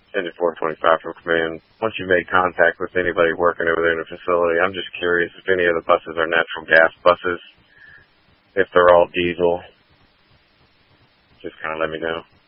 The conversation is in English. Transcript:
Engine 425 from Command. Once you've made contact with anybody working over there in the facility, I'm just curious if any of the buses are natural gas buses, if they're all diesel. Just kind of let me know.